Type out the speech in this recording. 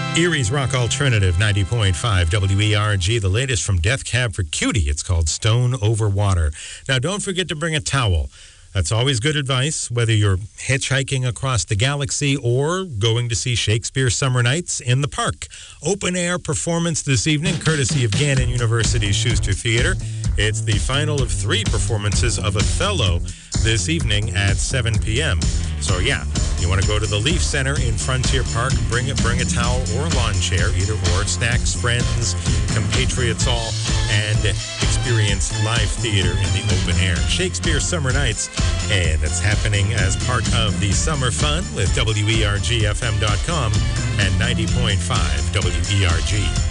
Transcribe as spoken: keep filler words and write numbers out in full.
Erie's Rock Alternative, ninety point five W E R G. The latest from Death Cab for Cutie. It's called Stone Over Water. Now, don't forget to bring a towel. That's always good advice, whether you're hitchhiking across the galaxy or going to see Shakespeare Summer Nights in the park. Open air performance this evening, courtesy of Gannon University's Schuster Theater. It's the final of three performances of Othello this evening at seven p.m. So, yeah, you want to go to the Leaf Center in Frontier Park, bring it, bring a towel or a lawn chair, either or, snacks, friends, compatriots all, and experience live theater in the open air. Shakespeare Summer Nights, and it's happening as part of the Summer Fun with W E R G F M dot com and ninety point five W E R G.